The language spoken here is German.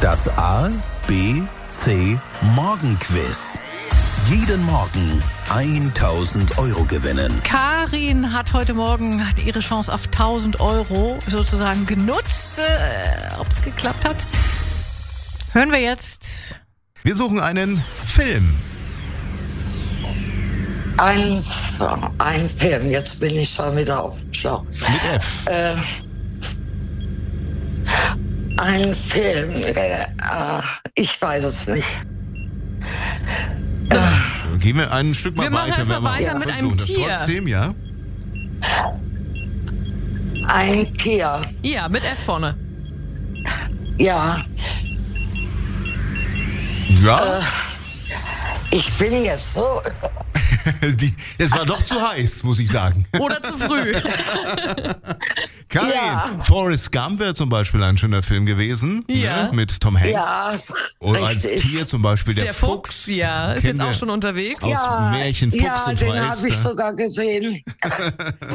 Das A, B, C Morgenquiz. Jeden Morgen 1.000 Euro gewinnen. Karin hat heute Morgen ihre Chance auf 1.000 Euro sozusagen genutzt. Ob es geklappt hat, hören wir jetzt. Wir suchen einen Film. Ein Film, jetzt bin ich schon wieder auf dem Schlauch. Mit F. Ein Film, ich weiß es nicht. Gehen wir ein Stück mal Wir machen weiter. erst mal weiter mit einem das Tier. Trotzdem, ja? Ein Tier, Ja, mit F vorne. ja. Ja, Ich bin jetzt so. es war doch zu heiß, muss ich sagen. Oder zu früh. Karin, Ja. Forrest Gump wäre zum Beispiel ein schöner Film gewesen. Ja. Ne, mit Tom Hanks. Ja, Oder als richtig. Tier zum Beispiel der Der Fuchs, ja. Ist Kennen jetzt auch wir schon unterwegs. aus Märchen Fuchs ja, und Frau den habe ich Elster. sogar gesehen.